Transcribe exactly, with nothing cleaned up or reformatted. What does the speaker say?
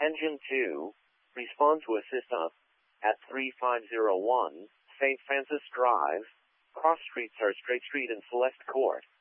Engine two, respond to assist us at three five zero one Saint Francis Drive, cross streets are Straight Street and Celeste Court.